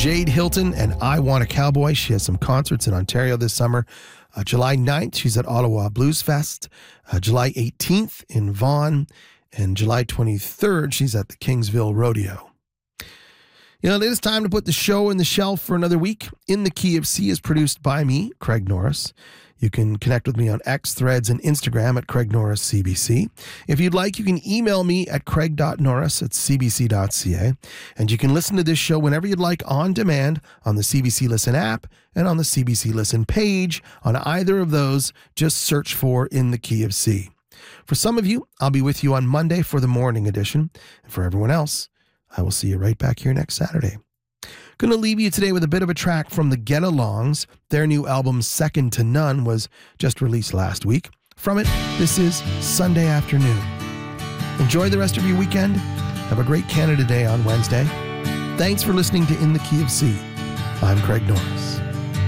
Jade Hilton and I Want a Cowboy. She has some concerts in Ontario this summer. July 9th, she's at Ottawa Blues Fest. July 18th in Vaughan. And July 23rd, she's at the Kingsville Rodeo. You know, it is time to put the show on the shelf for another week. In the Key of C is produced by me, Craig Norris. You can connect with me on X, Threads, and Instagram at Craig Norris CBC. If you'd like, you can email me at craig.norris@cbc.ca. And you can listen to this show whenever you'd like on demand on the CBC Listen app and on the CBC Listen page. On either of those, just search for In the Key of C. For some of you, I'll be with you on Monday for the morning edition. And for everyone else, I will see you right back here next Saturday. Going to leave you today with a bit of a track from the Get Alongs. Their new album, Second to None, was just released last week. From it, this is Sunday Afternoon. Enjoy the rest of your weekend. Have a great Canada Day on Wednesday. Thanks for listening to In the Key of C. I'm Craig Norris.